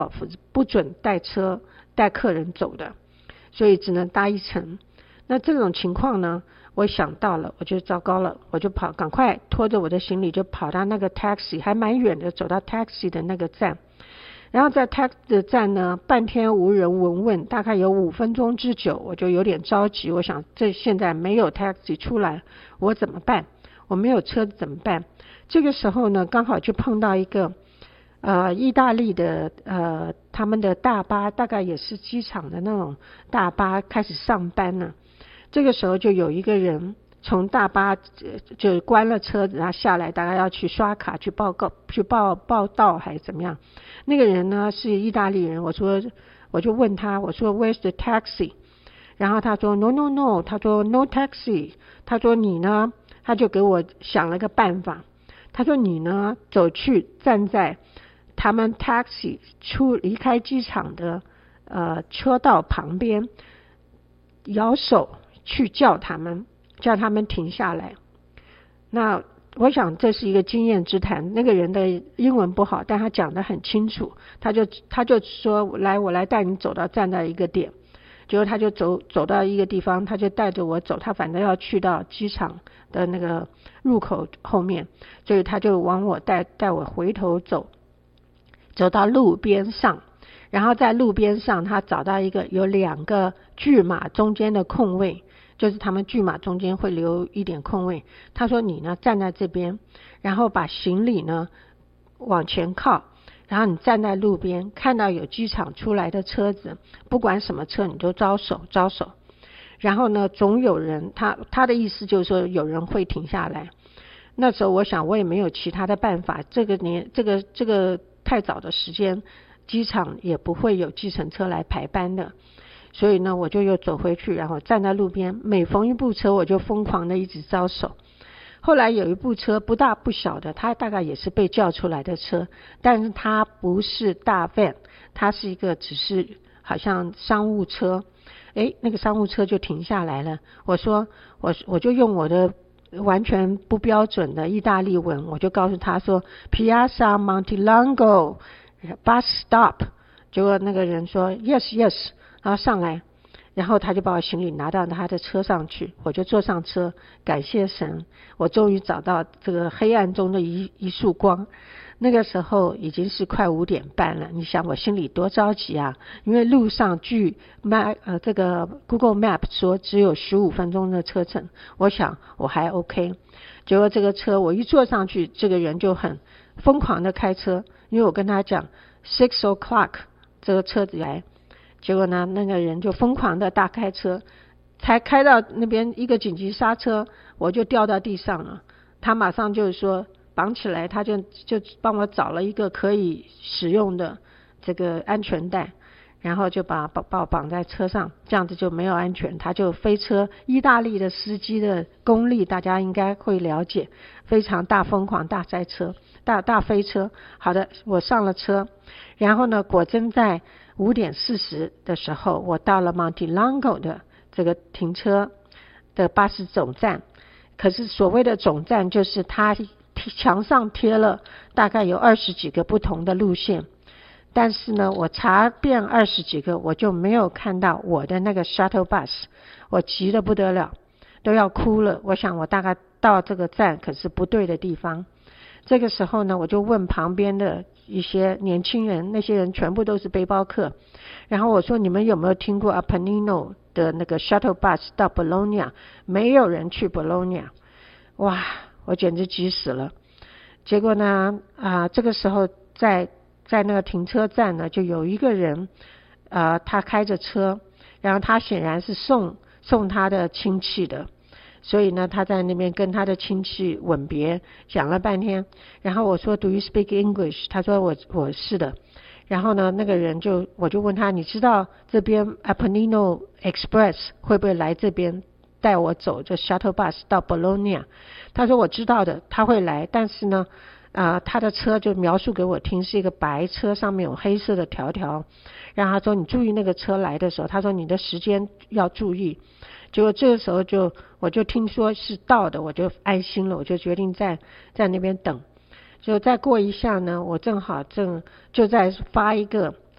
不准带客人走的，所以只能搭一层。那这种情况呢，我想到了，我就糟糕了，我就赶快拖着我的行李就跑到那个 taxi， 还蛮远的，走到 taxi 的那个站。然后在 taxi 的站呢，半天无人闻问，大概有5分钟之久，我就有点着急。我想这现在没有 taxi 出来，我怎么办？我没有车子怎么办？这个时候呢，刚好就碰到一个意大利的他们的大巴，大概也是机场的那种大巴开始上班了。这个时候就有一个人从大巴就关了车子，然后下来，大概要去刷卡去报到还是怎么样。那个人呢是意大利人，我就问他，我说 Where's the taxi？ 然后他说 No， 他说 No taxi， 他说你呢，他就给我想了个办法，他说你呢走去站在他们 taxi 离开机场的车道旁边，摇手去叫他们停下来。那我想这是一个经验之谈，那个人的英文不好，但他讲得很清楚，他就说我来带你走到站在一个点。结果他就走到一个地方，他就带着我走，他反正要去到机场的那个入口后面，所以他就往我带我回头走到路边上，然后在路边上他找到一个有2个巨马中间的空位，就是他们巨马中间会留一点空位。他说你呢站在这边，然后把行李呢往前靠，然后你站在路边，看到有机场出来的车子，不管什么车你就招手，然后呢总有人，他的意思就是说有人会停下来。那时候我想我也没有其他的办法，这个太早的时间，机场也不会有计程车来排班的，所以呢我就又走回去，然后站在路边，每逢一部车我就疯狂的一直招手。后来有一部车不大不小的，它大概也是被叫出来的车，但是它不是大 van， 它是一个只是好像商务车。那个商务车就停下来了。我说我就用我的完全不标准的意大利文，我就告诉他说 Piazza Montelongo bus stop。 结果那个人说 yes， 然后上来，然后他就把我行李拿到他的车上去，我就坐上车。感谢神，我终于找到这个黑暗中的一束光。那个时候已经是快5点半了，你想我心里多着急啊！因为路上据这个 Google Map 说只有15分钟的车程，我想我还 OK。 结果这个车我一坐上去，这个人就很疯狂的开车，因为我跟他讲 6 o'clock 这个车子来。结果呢那个人就疯狂的大开车，才开到那边一个紧急刹车，我就掉到地上了。他马上就是说绑起来，他就帮我找了一个可以使用的这个安全带，然后就把我绑在车上，这样子就没有安全。他就飞车，意大利的司机的功力大家应该会了解，非常大疯狂大赛车，大飞车。好的，我上了车，然后呢果真在5点40的时候，我到了 Montelongo 的这个停车的巴士总站。可是所谓的总站就是它墙上贴了大概有20几个不同的路线，但是呢我查遍20几个，我就没有看到我的那个 shuttle bus。 我急得不得了，都要哭了。我想我大概到这个站可是不对的地方。这个时候呢我就问旁边的一些年轻人，那些人全部都是背包客，然后我说你们有没有听过 Apenino 的那个 shuttle bus 到 Bologna？ 没有人去 Bologna。 哇，我简直急死了。结果呢这个时候在那个停车站呢，就有一个人他开着车，然后他显然是送他的亲戚的，所以呢他在那边跟他的亲戚吻别，讲了半天。然后我说 Do you speak English？ 他说我是的。然后呢那个人我就问他，你知道这边 Apenino Express 会不会来这边带我走这 shuttle bus 到 Bologna？ 他说我知道的，他会来，但是呢他的车就描述给我听，是一个白车，上面有黑色的条条。然后他说你注意那个车来的时候，他说你的时间要注意。结果这个时候我就听说是到的，我就安心了，我就决定在那边等。就再过一下呢，我正好就在发一个